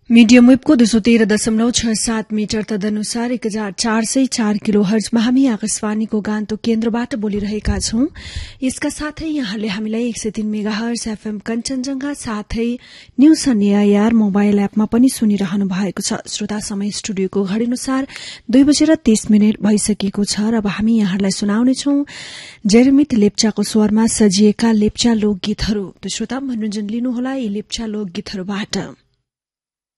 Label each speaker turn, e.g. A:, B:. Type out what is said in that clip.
A: Medium Webco 213.67 metre तदनुसार 1404 kilo हर्जमा हामी आकाशवाणीको गान्तोक केन्द्रबाट बोलिरहेका छौं। यसका साथै यहाँले हामीलाई 103 मेगा हर्ज एफएम कञ्चनजंघा साथै न्यूज अन एआईआर मोबाइल एपमा पनि सुनिरहनु भएको छ। श्रोता समय स्टुडियोको घड़ीअनुसार 2:30 भइसकेको छ र अब हामी यहाँलाई सुनाउनेछौ जेरेमित लेप्चाको स्वरमा सजिएका लेप्चा लोकगीतहरू। श्रोता मनोरञ्जन लिनुहोला यी लेप्चा लोकगीतहरूबाट।